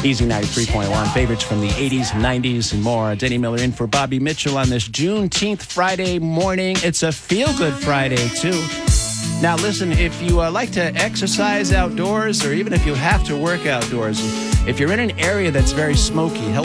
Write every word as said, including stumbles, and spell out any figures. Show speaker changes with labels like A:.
A: Easy ninety-three point one, favorites from the eighties, nineties, and more. Denny Miller in for Bobby Mitchell on this Juneteenth Friday morning. It's a feel-good Friday, too. Now, listen, if you uh, like to exercise outdoors, or even if you have to work outdoors, if you're in an area that's very smoky, help